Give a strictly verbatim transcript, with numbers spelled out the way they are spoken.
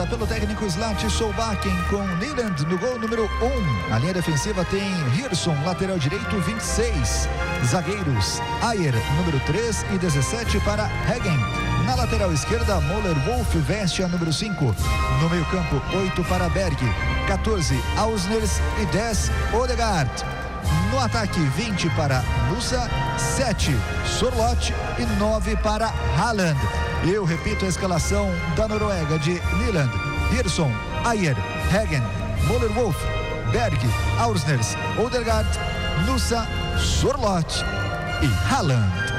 comandada pelo técnico Zlati Solbakken, com Nyland no gol número um. A linha defensiva tem Hirson, lateral direito, vinte e seis. Zagueiros, Ayer, número três e dezessete para Hagen. Na lateral esquerda, Moller Wolf veste a número cinco. No meio campo, oito para Berg, quatorze Ausners e dez Odegaard. No ataque, vinte para Nusa, sete Sorloth e nove para Haaland. Eu repito a escalação da Noruega de Nyland, Hirson, Ayer, Hagen, Moller Wolf, Berg, Ausners, Odegaard, Nusa, Sorloth e Haaland.